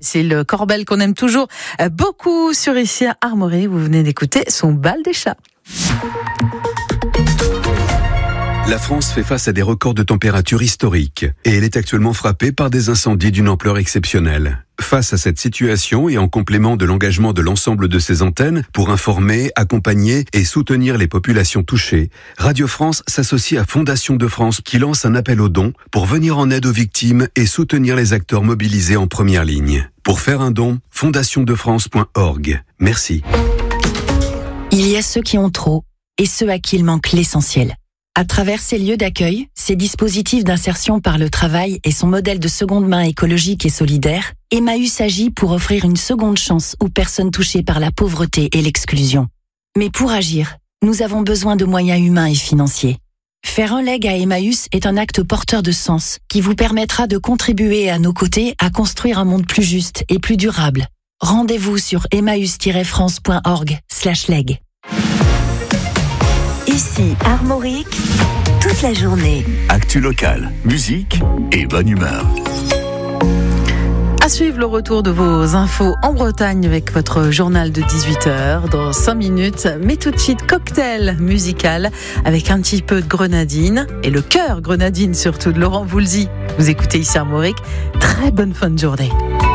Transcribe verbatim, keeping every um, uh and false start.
Cécile Corbel qu'on aime toujours beaucoup sur ici à Armorique. Vous venez d'écouter son bal des chats. La France fait face à des records de température historiques et elle est actuellement frappée par des incendies d'une ampleur exceptionnelle. Face à cette situation et en complément de l'engagement de l'ensemble de ses antennes pour informer, accompagner et soutenir les populations touchées, Radio France s'associe à Fondation de France qui lance un appel aux dons pour venir en aide aux victimes et soutenir les acteurs mobilisés en première ligne. Pour faire un don, fondation de france point org. Merci. Il y a ceux qui ont trop et ceux à qui il manque l'essentiel. À travers ces lieux d'accueil, ces dispositifs d'insertion par le travail et son modèle de seconde main écologique et solidaire, Emmaüs agit pour offrir une seconde chance aux personnes touchées par la pauvreté et l'exclusion. Mais pour agir, nous avons besoin de moyens humains et financiers. Faire un leg à Emmaüs est un acte porteur de sens qui vous permettra de contribuer à nos côtés à construire un monde plus juste et plus durable. Rendez-vous sur emmaüs tiret france point org slash leg. Ici, Armorique, toute la journée. Actu locale, musique et bonne humeur. À suivre le retour de vos infos en Bretagne avec votre journal de dix-huit heures dans cinq minutes. Mais tout de suite, cocktail musical avec un petit peu de grenadine et le cœur grenadine surtout de Laurent Voulzy. Vous écoutez ici Armorique. Très bonne fin de journée.